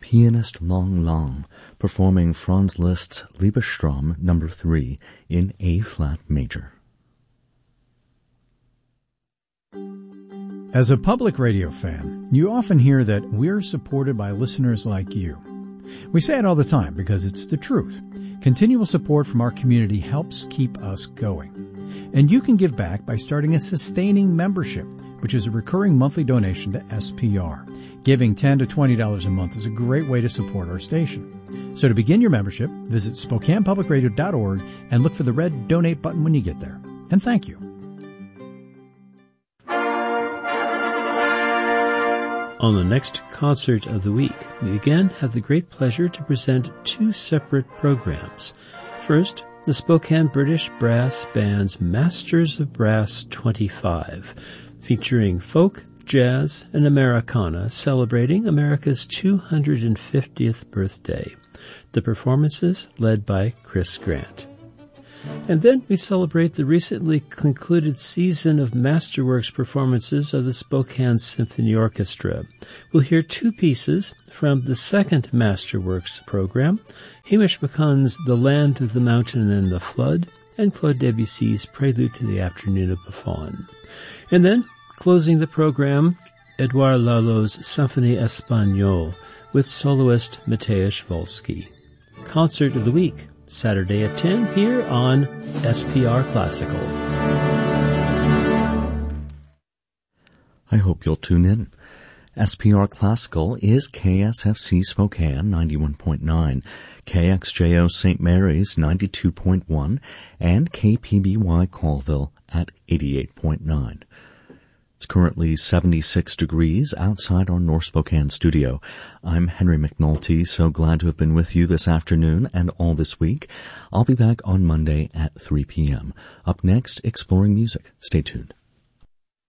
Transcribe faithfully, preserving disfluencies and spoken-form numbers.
pianist Long Lang performing Franz Liszt's Liebestraum number three in A-flat major. As a public radio fan, you often hear that we're supported by listeners like you. We say it all the time because it's the truth. Continual support from our community helps keep us going. And you can give back by starting a sustaining membership, which is a recurring monthly donation to S P R. Giving ten dollars to twenty dollars a month is a great way to support our station. So to begin your membership, visit Spokane Public Radio dot org and look for the red donate button when you get there. And thank you. On the next Concert of the Week, we again have the great pleasure to present two separate programs. First, the Spokane British Brass Band's Masters of Brass twenty-five, featuring folk, jazz, and Americana celebrating America's two hundred fiftieth birthday. The performances led by Chris Grant. And then we celebrate the recently concluded season of Masterworks performances of the Spokane Symphony Orchestra. We'll hear two pieces from the second Masterworks program, Hamish McCunn's The Land of the Mountain and the Flood, and Claude Debussy's Prelude to the Afternoon of Buffon. And then, closing the program, Edouard Lalo's Symphonie Espagnole with soloist Mateusz Wolski. Concert of the Week, Saturday at ten here on S P R Classical. I hope you'll tune in. S P R Classical is K S F C Spokane ninety-one point nine, K X J O Saint Mary's ninety-two point one, and K P B Y Colville at eighty-eight point nine. It's currently seventy-six degrees outside our North Spokane studio. I'm Henry McNulty, so glad to have been with you this afternoon and all this week. I'll be back on Monday at three p.m. Up next, Exploring Music. Stay tuned.